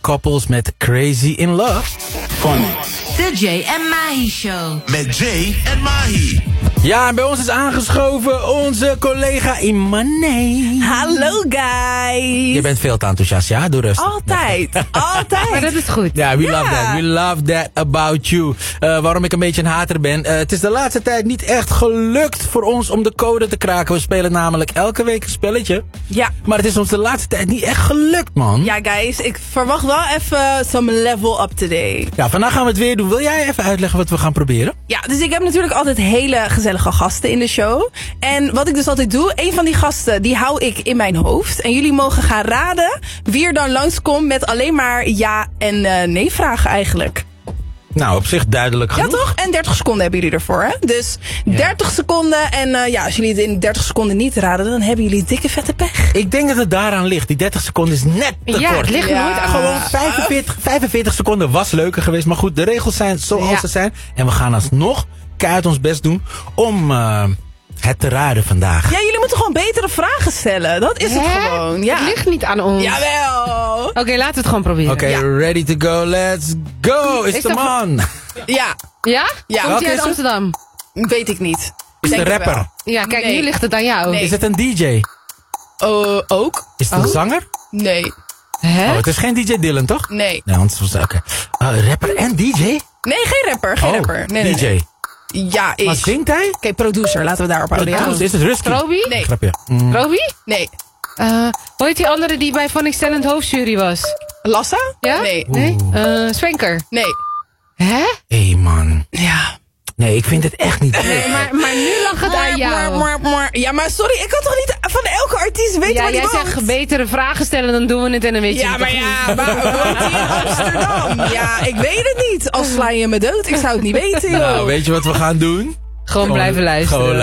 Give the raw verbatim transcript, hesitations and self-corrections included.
Couples met Crazy in Love. De Jay en Mahi Show. Met Jay en Mahi. Ja, en bij ons is aangeschoven onze collega Imane. Hallo guys. Je bent veel te enthousiast, ja? Doe rustig. Altijd, altijd. Maar dat is goed. Ja, we Ja. love that. We love that about you. Uh, waarom ik een beetje een hater ben. Uh, het is de laatste tijd niet echt gelukt voor ons om de code te kraken. We spelen namelijk elke week een spelletje. Ja. Maar het is ons de laatste tijd niet echt gelukt, man. Ja guys, ik verwacht wel even some level up today. Ja, vandaag gaan we het weer doen. Wil jij even uitleggen wat we gaan proberen? Ja, dus ik heb natuurlijk altijd hele gezellige gasten in de show. En wat ik dus altijd doe, een van die gasten, die hou ik in mijn hoofd. En jullie mogen gaan raden wie er dan langskomt met alleen maar ja en uh, nee vragen eigenlijk. Nou, op zich duidelijk genoeg. Ja toch? En dertig seconden hebben jullie ervoor, hè? Dus dertig seconden. En uh, ja, als jullie het in dertig seconden niet raden, dan hebben jullie dikke vette pech. Ik denk dat het daaraan ligt. Die dertig seconden is net te Ja, kort. het ligt Ja. nooit aan. Gewoon vijfenveertig, vijfenveertig seconden was leuker geweest. Maar goed, de regels zijn zoals Ja. ze zijn. En we gaan alsnog keihard ons best doen om uh, het te raden vandaag. Ja, jullie moeten gewoon betere vragen stellen. Dat is het Hè? gewoon. Ja. Het ligt niet aan ons. Jawel. Oké, laten we het gewoon proberen. Oké, Ja. ready to go, let's go. Is Is the dat- man. Ja, Ja? Ja. Komt Welke hij uit is het? Amsterdam? weet ik niet. Is Denk de ik rapper. wel. Ja, kijk, Nee. nu ligt het aan jou. Nee. Is het een D J? Uh, ook? Is het een Oh. zanger? Nee. Hè? Oh, het is geen D J Dylan, toch? Nee. Nee, anders was het oké. Uh, rapper en D J? Nee, geen rapper. Geen oh, rapper. Nee, nee, D J. nee. Ja, Wat is. zingt hij? Oké, producer. Laten we daarop houden. Ja. Oh, is het Rusty? Roby? Nee. Grapje. Mm. Roby? Nee. Uh, hoe heet die andere die bij Van Extended hoofdjury was? Lassa? Ja? Nee. Nee? Uh, Swenker? Nee. Hè? Hé, hey, man. Ja. Nee, ik vind het echt niet leuk. Nee, maar, maar nu lag het aan jou. Maar, maar, maar. Ja, maar sorry, ik kan toch niet van elke artiest weten Ja, waar die jij woont? zegt betere vragen stellen, dan doen we het en dan weet je Ja, het maar toch ja, niet. waar woont hij in Amsterdam? Ja, ik weet het niet. Als sla je me dood, ik zou het niet weten, joh. Nou, weet je wat we gaan doen? Gewoon blijven luisteren. Gewoon